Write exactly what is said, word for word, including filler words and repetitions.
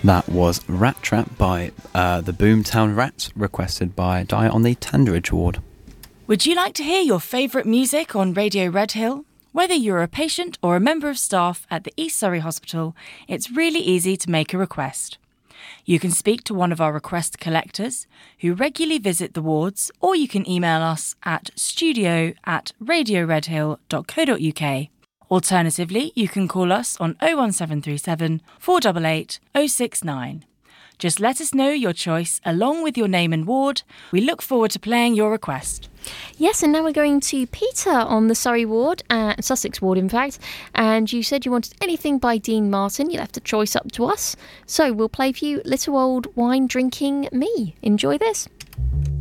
That was Rat Trap by uh, the Boomtown Rats, requested by Di on the Tenderidge ward. Would you like to hear your favourite music on Radio Redhill? Whether you're a patient or a member of staff at the East Surrey Hospital, it's really easy to make a request. You can speak to one of our request collectors who regularly visit the wards, or you can email us at studio at radioredhill dot co dot uk. Alternatively, you can call us on oh one seven three seven, four eight eight, oh six nine. Just let us know your choice along with your name and ward. We look forward to playing your request. Yes, and now we're going to Peter on the Surrey ward, uh, Sussex ward in fact, and you said you wanted anything by Dean Martin. You left a choice up to us. So we'll play for you Little Old Wine Drinking Me. Enjoy this.